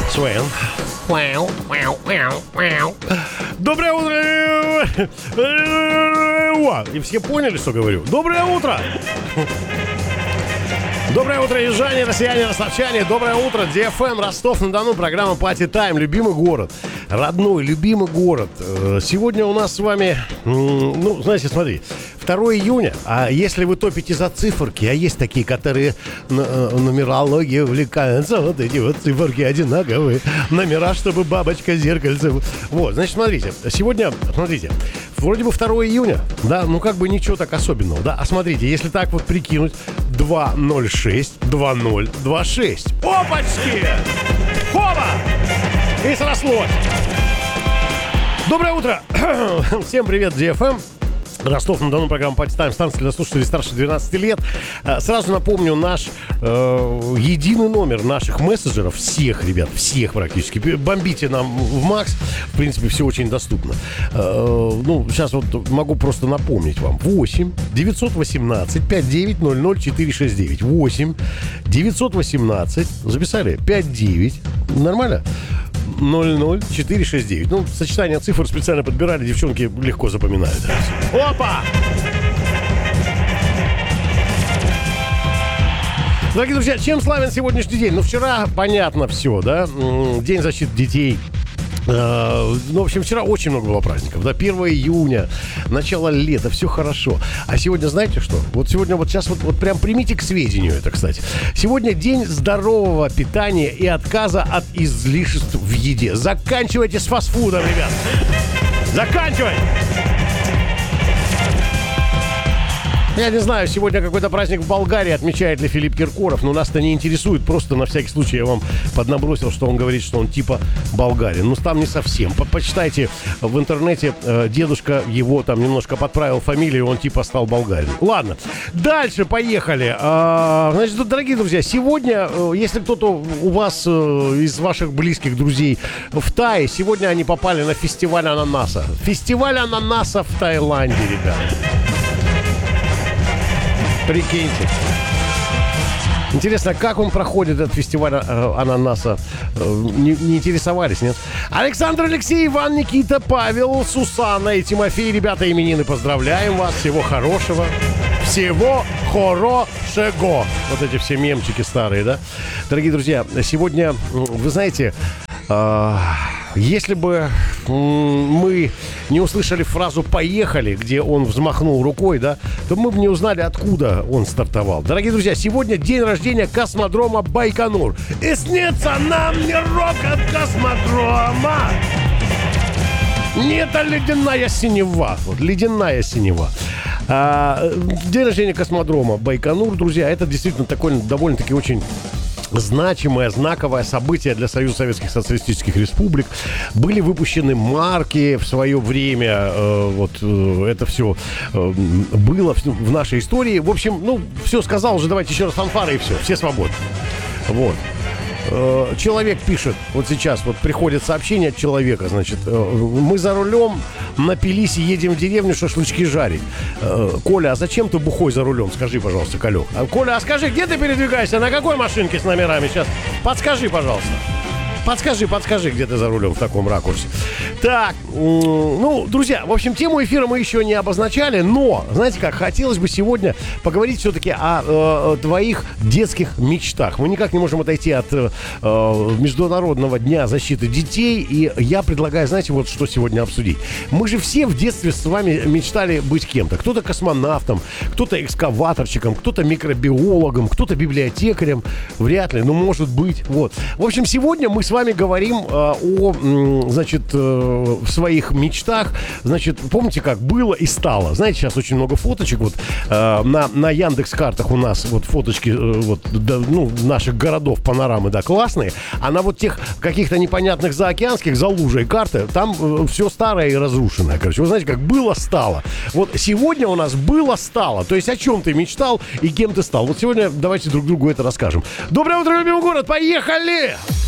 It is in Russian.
Свен. Доброе утро! И все поняли, что говорю? Доброе утро! Доброе утро, южане, россияне, ростовчане. Доброе утро, DFM, Ростов-на-Дону, программа Party Time, любимый город. Родной, любимый город. Сегодня у нас с вами, ну, знаете, смотри, 2 июня, а если вы топите за циферки, а есть такие, которые нумерологией увлекаются, вот эти вот циферки одинаковые, номера, чтобы бабочка зеркальце. Вот, значит, смотрите, сегодня, смотрите, вроде бы 2 июня, да, ну как бы ничего так особенного, да, а смотрите, если так вот прикинуть, 206-2026. Опачки! Хоба! И срослось. Доброе утро! Всем привет, DFM. Ростов-на-Дону, программа Party Time, станция для слушателей старше 12 лет. Сразу напомню, наш единый номер наших мессенджеров, всех, ребят, всех практически. Бомбите нам в Макс, в принципе, все очень доступно. Ну, сейчас вот могу просто напомнить вам. 8 918 5900 469. 8 918, записали? 59, нормально? 00469. Ну, сочетание цифр специально подбирали, девчонки легко запоминают. Опа! Дорогие друзья, чем славен сегодняшний день? Ну, вчера понятно все, да? День защиты детей. Ну, в общем, вчера очень много было праздников, да, 1 июня, начало лета, все хорошо. А сегодня, знаете что? Вот сегодня, вот сейчас, вот прям примите к сведению это, кстати. Сегодня день здорового питания и отказа от излишеств в еде. Заканчивайте с фастфудом, ребят. Заканчивай! Я не знаю, сегодня какой-то праздник в Болгарии отмечает ли Филипп Киркоров, но нас-то не интересует. Просто на всякий случай я вам поднабросил, что он говорит, что он типа болгарин. Ну, там не совсем. Почитайте в интернете, дедушка его там немножко подправил фамилию, он типа стал болгарин. Ладно, дальше поехали. Значит, дорогие друзья, сегодня, если кто-то у вас из ваших близких друзей в Тае, сегодня они попали на фестиваль ананаса. Фестиваль ананаса в Таиланде, ребят. Прикиньте. Интересно, как он проходит, этот фестиваль ананаса? Не интересовались, нет? Александр, Алексей, Иван, Никита, Павел, Сусанна и Тимофей. Ребята, именины, поздравляем вас. Всего хорошего. Всего хорошего. Вот эти все мемчики старые, да? Дорогие друзья, сегодня, вы знаете... Если бы мы не услышали фразу «поехали», где он взмахнул рукой, да, то мы бы не узнали, откуда он стартовал. Дорогие друзья, сегодня день рождения космодрома Байконур. И снится нам не рокот космодрома. Не это ледяная синева. Вот, ледяная синева. День рождения космодрома Байконур, друзья, это действительно такое довольно-таки очень... значимое, знаковое событие для Союза Советских Социалистических Республик. Были выпущены марки в свое время. Это все было в нашей истории. В общем, ну, все сказал уже. Давайте еще раз фанфары и все. Все свободны. Вот. Человек пишет, вот сейчас вот приходит сообщение от человека, значит, мы за рулем напились и едем в деревню шашлычки жарить. Коля, а зачем ты бухой за рулем? Скажи, пожалуйста, Колек. Коля, а скажи, где ты передвигаешься? На какой машинке с номерами? Сейчас подскажи, пожалуйста. Подскажи, где ты за рулем в таком ракурсе. Так, ну, друзья, в общем, тему эфира мы еще не обозначали, но, знаете как, хотелось бы сегодня поговорить все-таки о твоих детских мечтах. Мы никак не можем отойти от Международного дня защиты детей, и я предлагаю, знаете, вот что сегодня обсудить. Мы же все в детстве с вами мечтали быть кем-то. Кто-то космонавтом, кто-то экскаваторщиком, кто-то микробиологом, кто-то библиотекарем. Вряд ли, но может быть. Вот. В общем, сегодня мы с вами говорим о, значит, в своих мечтах. Значит, помните, как было и стало? Знаете, сейчас очень много фоточек. Вот на Яндекс.Картах у нас вот фоточки наших городов, панорамы, да, классные. А на вот тех каких-то непонятных заокеанских, за лужей карты, там все старое и разрушенное. Короче, вы знаете, как было, стало. Вот сегодня у нас было, стало. То есть о чем ты мечтал и кем ты стал. Вот сегодня давайте друг другу это расскажем. Доброе утро, любимый город! Поехали!